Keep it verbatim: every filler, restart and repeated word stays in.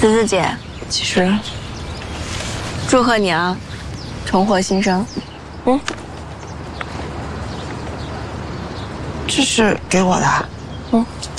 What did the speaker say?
子子姐，其实祝贺你啊，重获新生。嗯， 这是给我的。 嗯。